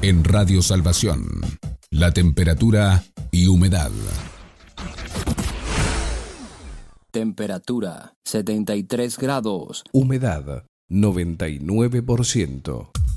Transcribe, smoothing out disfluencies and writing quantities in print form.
En Radio Salvación, la temperatura y humedad. Temperatura 73 grados. Humedad 99%.